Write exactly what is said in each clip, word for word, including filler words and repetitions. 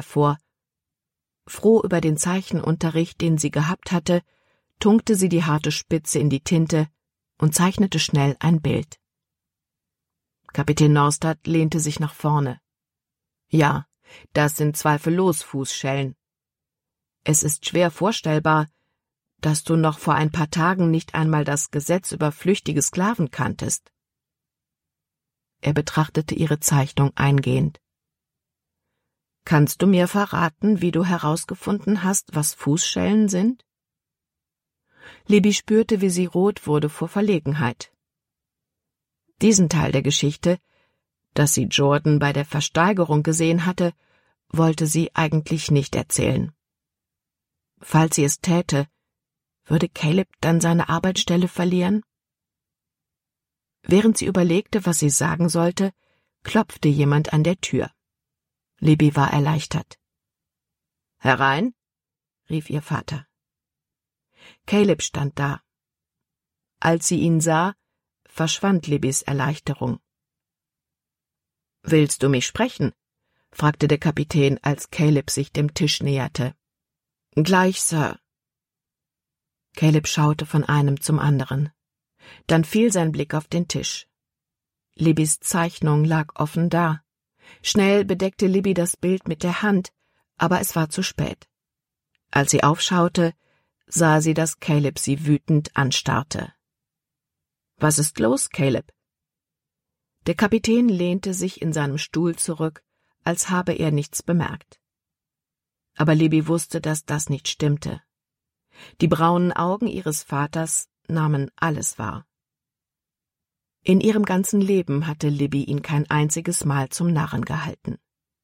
hervor. Froh über den Zeichenunterricht, den sie gehabt hatte, tunkte sie die harte Spitze in die Tinte und zeichnete schnell ein Bild. Kapitän Norstad lehnte sich nach vorne. Ja, das sind zweifellos Fußschellen. Es ist schwer vorstellbar, dass du noch vor ein paar Tagen nicht einmal das Gesetz über flüchtige Sklaven kanntest. Er betrachtete ihre Zeichnung eingehend. Kannst du mir verraten, wie du herausgefunden hast, was Fußschellen sind? Libby spürte, wie sie rot wurde vor Verlegenheit. Diesen Teil der Geschichte, dass sie Jordan bei der Versteigerung gesehen hatte, wollte sie eigentlich nicht erzählen. Falls sie es täte, würde Caleb dann seine Arbeitsstelle verlieren? Während sie überlegte, was sie sagen sollte, klopfte jemand an der Tür. Libby war erleichtert. »Herein«, rief ihr Vater. Caleb stand da. Als sie ihn sah, verschwand Libbys Erleichterung. »Willst du mich sprechen?« fragte der Kapitän, als Caleb sich dem Tisch näherte. »Gleich, Sir.« Caleb schaute von einem zum anderen. Dann fiel sein Blick auf den Tisch. Libbys Zeichnung lag offen da. Schnell bedeckte Libby das Bild mit der Hand, aber es war zu spät. Als sie aufschaute, sah sie, dass Caleb sie wütend anstarrte. »Was ist los, Caleb?« Der Kapitän lehnte sich in seinem Stuhl zurück, als habe er nichts bemerkt. Aber Libby wusste, dass das nicht stimmte. Die braunen Augen ihres Vaters nahmen alles wahr. In ihrem ganzen Leben hatte Libby ihn kein einziges Mal zum Narren gehalten.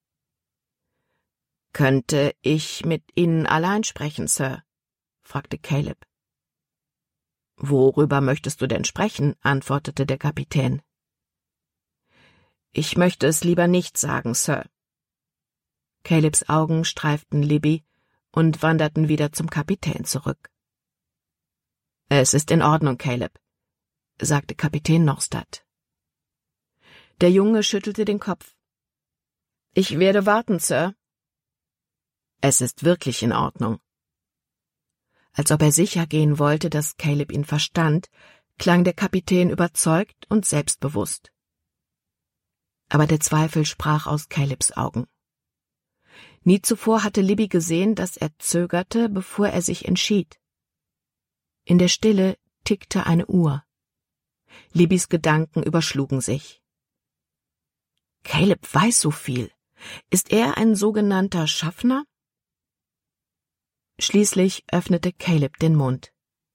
»Könnte ich mit Ihnen allein sprechen, Sir?« fragte Caleb. »Worüber möchtest du denn sprechen?« antwortete der Kapitän. »Ich möchte es lieber nicht sagen, Sir.« Calebs Augen streiften Libby und wanderten wieder zum Kapitän zurück. »Es ist in Ordnung, Caleb«, sagte Kapitän Norstad. Der Junge schüttelte den Kopf. »Ich werde warten, Sir.« »Es ist wirklich in Ordnung.« Als ob er sicher gehen wollte, dass Caleb ihn verstand, klang der Kapitän überzeugt und selbstbewusst. Aber der Zweifel sprach aus Calebs Augen. Nie zuvor hatte Libby gesehen, dass er zögerte, bevor er sich entschied. In der Stille tickte eine Uhr. Libbys Gedanken überschlugen sich. Caleb weiß so viel. Ist er ein sogenannter Schaffner? Schließlich öffnete Caleb den Mund.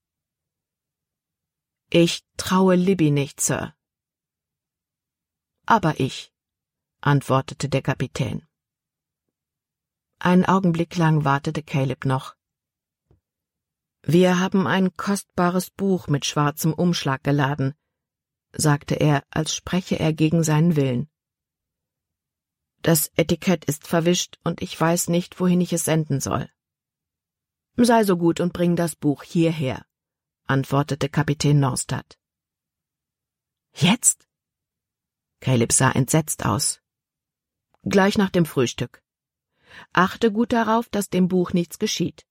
»Ich traue Libby nicht, Sir.« »Aber ich«, antwortete der Kapitän. Einen Augenblick lang wartete Caleb noch. »Wir haben ein kostbares Buch mit schwarzem Umschlag geladen«, sagte er, als spreche er gegen seinen Willen. »Das Etikett ist verwischt und ich weiß nicht, wohin ich es senden soll.« »Sei so gut und bring das Buch hierher«, antwortete Kapitän Norstad. »Jetzt?« Caleb sah entsetzt aus. »Gleich nach dem Frühstück. Achte gut darauf, dass dem Buch nichts geschieht.«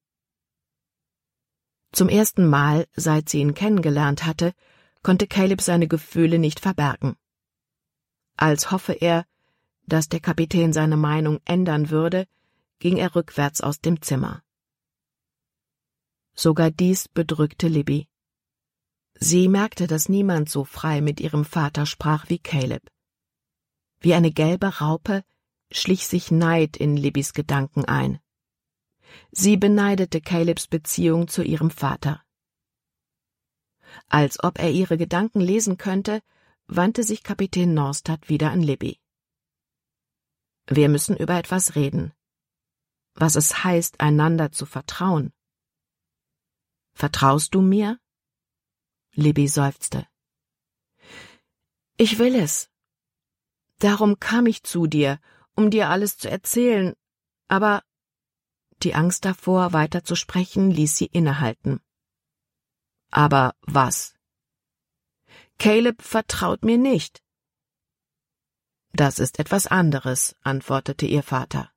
Zum ersten Mal, seit sie ihn kennengelernt hatte, konnte Caleb seine Gefühle nicht verbergen. Als hoffe er, dass der Kapitän seine Meinung ändern würde, ging er rückwärts aus dem Zimmer. Sogar dies bedrückte Libby. Sie merkte, dass niemand so frei mit ihrem Vater sprach wie Caleb. Wie eine gelbe Raupe schlich sich Neid in Libbys Gedanken ein. Sie beneidete Calebs Beziehung zu ihrem Vater. Als ob er ihre Gedanken lesen könnte, wandte sich Kapitän Norstad wieder an Libby. »Wir müssen über etwas reden. Was es heißt, einander zu vertrauen.« »Vertraust du mir?« Libby seufzte. »Ich will es. Darum kam ich zu dir, um dir alles zu erzählen, aber…« Die Angst davor, weiter zu sprechen, ließ sie innehalten. »Aber was?« »Caleb vertraut mir nicht.« »Das ist etwas anderes«, antwortete ihr Vater.